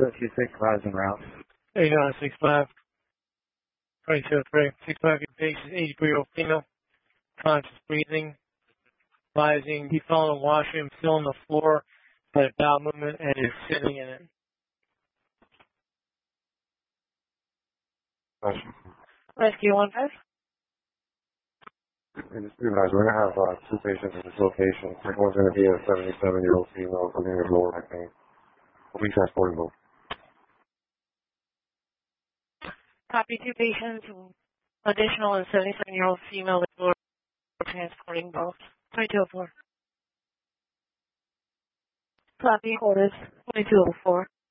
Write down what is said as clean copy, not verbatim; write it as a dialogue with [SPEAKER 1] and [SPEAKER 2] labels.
[SPEAKER 1] 2226, rising route.
[SPEAKER 2] 8965, 2203, 65 patients, 83-year-old female, conscious breathing, rising, deep falling in the washroom, still on the floor, had a bowel movement, and is sitting in it.
[SPEAKER 3] Rescue 15.
[SPEAKER 4] And just realize we're going to have two patients in this location. Second one's going to be a 77-year-old female living with lower back pain. We'll be transporting both.
[SPEAKER 3] Copy 2 patients. Additional is 77-year-old female with lower transporting both. 2204. Copy orders 2204.